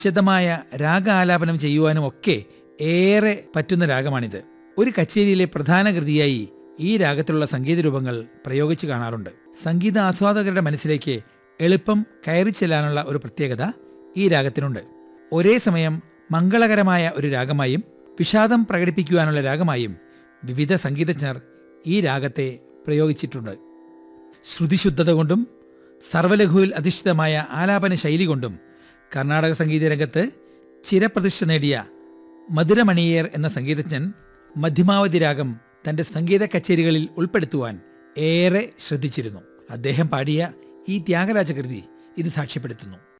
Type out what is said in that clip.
വിശദമായ രാഗാലാപനം ചെയ്യുവാനും ഒക്കെ ഏറെ പറ്റുന്ന രാഗമാണിത്. ഒരു കച്ചേരിയിലെ പ്രധാന കൃതിയായി ഈ രാഗത്തിലുള്ള സംഗീത രൂപങ്ങൾ പ്രയോഗിച്ചു കാണാറുണ്ട്. സംഗീത ആസ്വാദകരുടെ മനസ്സിലേക്ക് എളുപ്പം കയറി ചെല്ലാനുള്ള ഒരു പ്രത്യേകത ഈ രാഗത്തിനുണ്ട്. ഒരേ സമയം മംഗളകരമായ ഒരു രാഗമായും വിഷാദം പ്രകടിപ്പിക്കുവാനുള്ള രാഗമായും വിവിധ സംഗീതജ്ഞർ ഈ രാഗത്തെ പ്രയോഗിച്ചിട്ടുണ്ട്. ശ്രുതിശുദ്ധത കൊണ്ടും സർവലഘുവിൽ അധിഷ്ഠിതമായ ആലാപന ശൈലി കൊണ്ടും കർണാടക സംഗീത രംഗത്ത് ചിരപ്രതിഷ്ഠ നേടിയ മധുരമണിയേർ എന്ന സംഗീതജ്ഞൻ മധ്യമാവധി രാഗം തൻ്റെ സംഗീത കച്ചേരികളിൽ ഉൾപ്പെടുത്തുവാൻ ഏറെ ശ്രദ്ധിച്ചിരുന്നു. അദ്ദേഹം പാടിയ ഈ ത്യാഗരാജകൃതി ഇത് സാക്ഷ്യപ്പെടുത്തുന്നു.